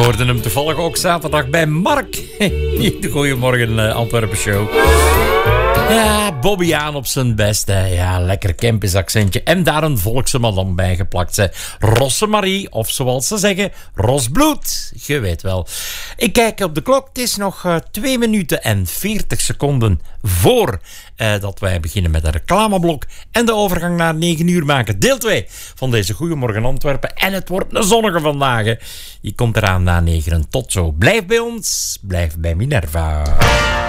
hoorde hem toevallig ook zaterdag bij Mark. De Goeiemorgen Antwerpen Show. Ja, Bobby aan op zijn best. Hè. Ja, lekker Kempisch accentje. En daar een volkse madame bij geplakt. Hè. Rossemarie, of zoals ze zeggen, Rosbloed. Je weet wel. Ik kijk op de klok. Het is nog 2 minuten en 40 seconden voor dat wij beginnen met een reclameblok. En de overgang naar 9 uur maken. Deel 2 van deze Goeiemorgen Antwerpen. En het wordt een zonnige vandaag. Hè. Je komt eraan na 9. Tot zo. Blijf bij ons. Blijf bij Minerva.